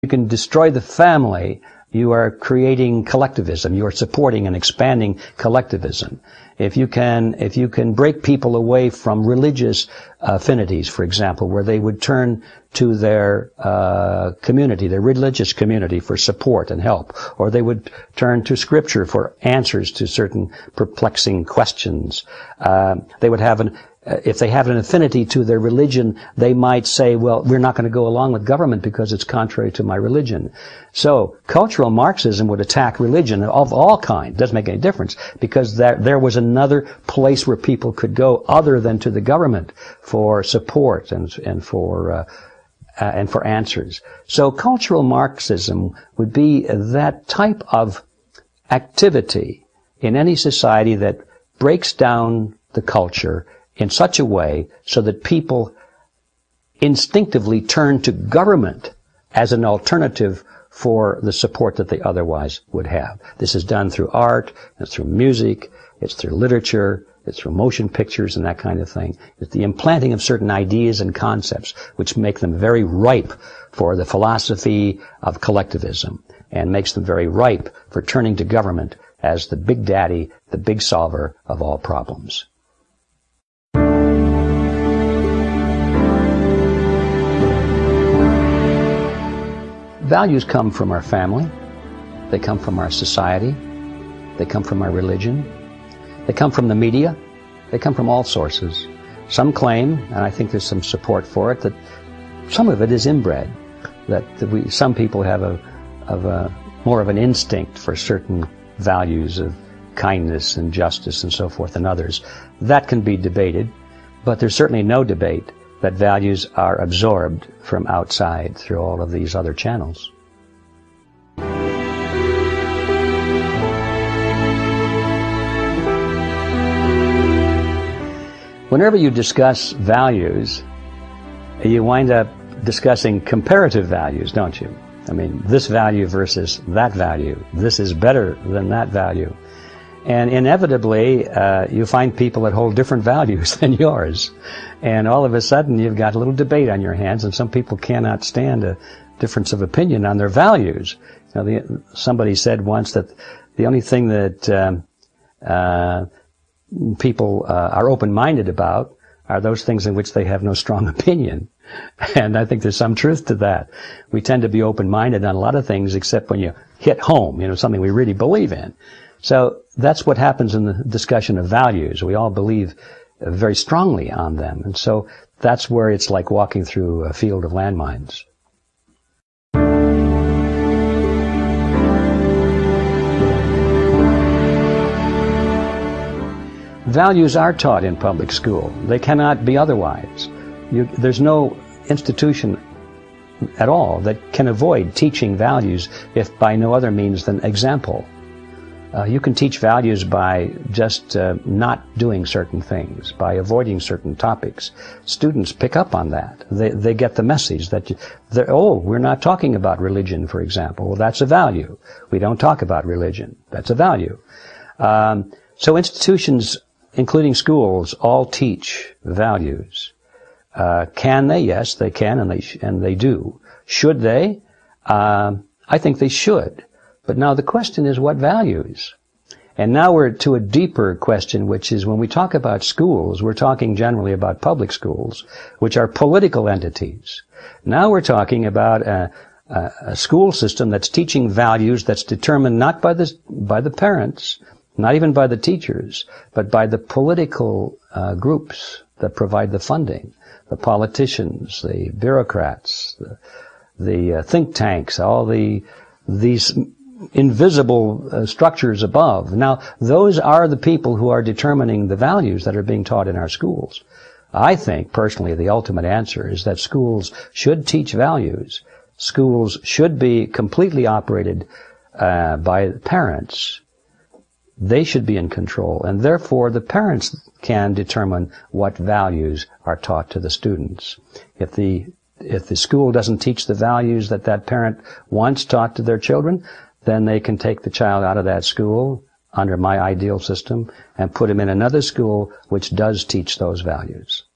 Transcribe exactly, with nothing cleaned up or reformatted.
You can destroy the family, you are creating collectivism. You are supporting and expanding collectivism. If you can, if you can break people away from religious affinities, for example, where they would turn to their uh, community, their religious community, for support and help, or they would turn to Scripture for answers to certain perplexing questions. Uh, they would have an Uh, if they have an affinity to their religion, they might say, well, we're not going to go along with government because it's contrary to my religion. So, cultural Marxism would attack religion of all kinds. Doesn't make any difference, because there, there was another place where people could go other than to the government for support and, and for, uh, uh, and for answers. So, cultural Marxism would be that type of activity in any society that breaks down the culture in such a way so that people instinctively turn to government as an alternative for the support that they otherwise would have. This is done through art, it's through music, it's through literature, it's through motion pictures and that kind of thing. It's the implanting of certain ideas and concepts which make them very ripe for the philosophy of collectivism and makes them very ripe for turning to government as the big daddy, the big solver of all problems. Values come from our family, they come from our society, they come from our religion, they come from the media, they come from all sources. Some claim, and I think there's some support for it, that some of it is inbred, that, that we, some people have a, of a, more of an instinct for certain values of kindness and justice and so forth than others. That can be debated, but there's certainly no debate that values are absorbed from outside through all of these other channels. Whenever you discuss values, you wind up discussing comparative values, don't you? I mean, this value versus that value. This is better than that value. And inevitably, uh, you find people that hold different values than yours. And all of a sudden, you've got a little debate on your hands, and some people cannot stand a difference of opinion on their values. You know, the, somebody said once that the only thing that um, uh, people uh, are open-minded about are those things in which they have no strong opinion. And I think there's some truth to that. We tend to be open-minded on a lot of things, except when you hit home, you know, something we really believe in. So that's what happens in the discussion of values. We all believe very strongly on them. And so that's where it's like walking through a field of landmines. Values are taught in public school. They cannot be otherwise. You, there's no institution at all that can avoid teaching values if by no other means than example. Uh, you can teach values by just uh, not doing certain things, by avoiding certain topics. Students pick up on that. They they get the message that, you, oh, we're not talking about religion, for example. Well, that's a value. We don't talk about religion. That's a value. Um, so institutions, including schools, all teach values. Uh, can they? Yes, they can, and they and they do. Should they? Um, I think they should. But now the question is, what values? And now we're to a deeper question, which is when we talk about schools, we're talking generally about public schools, which are political entities. Now we're talking about a, a, a school system that's teaching values that's determined not by the, by the parents, not even by the teachers, but by the political uh, groups that provide the funding, the politicians, the bureaucrats, the, the uh, think tanks, all the these invisible uh, structures above. Now, those are the people who are determining the values that are being taught in our schools. I think, personally, the ultimate answer is that schools should teach values. Schools should be completely operated uh, by parents. They should be in control, and therefore the parents can determine what values are taught to the students. If the if the school doesn't teach the values that that parent wants taught to their children, then they can take the child out of that school under my ideal system and put him in another school which does teach those values.